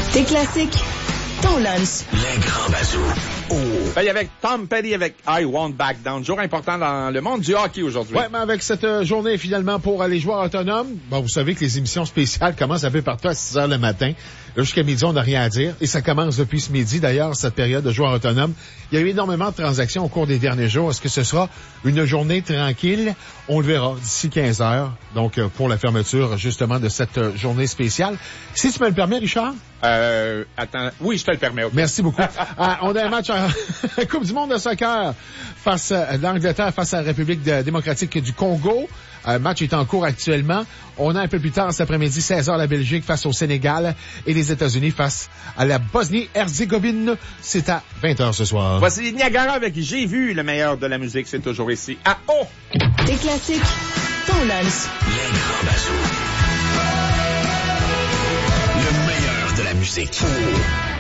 Tes classiques, ton lunch. Les grands bazous. Oh. Ben, avec Tom Petty avec I Won't Back Down. Jour important dans le monde du hockey aujourd'hui. Ouais, mais avec cette journée finalement pour les joueurs autonomes, bon, vous savez que les émissions spéciales commencent un peu partout à 6 heures le matin. Là, jusqu'à midi, on n'a rien à dire. Et ça commence depuis ce midi, d'ailleurs, cette période de joueurs autonomes. Il y a eu énormément de transactions au cours des derniers jours. Est-ce que ce sera une journée tranquille? On le verra d'ici 15 heures. Donc, pour la fermeture, justement, de cette journée spéciale. Si tu me le permets, Richard? Attends. Oui, je te le permets. Okay. Merci beaucoup. On a un match en Coupe du monde de soccer face à l'Angleterre face à la République démocratique du Congo. Le match est en cours actuellement. On a un peu plus tard cet après-midi, 16h, la Belgique face au Sénégal et les États-Unis face à la Bosnie-Herzégovine. C'est à 20h ce soir. Voici Niagara avec J'ai vu le meilleur de la musique. C'est toujours ici à O. Tes classiques, ton lunch. Les grands bazous. Le meilleur de la musique.